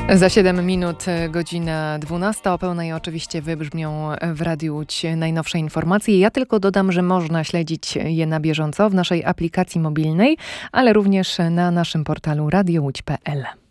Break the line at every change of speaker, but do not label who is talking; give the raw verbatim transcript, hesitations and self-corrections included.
Za siedem minut godzina dwunasta. O pełnej oczywiście wybrzmią w Radiu Łódź najnowsze informacje. Ja tylko dodam, że można śledzić je na bieżąco w naszej aplikacji mobilnej, ale również na naszym portalu radio łódź kropka p l.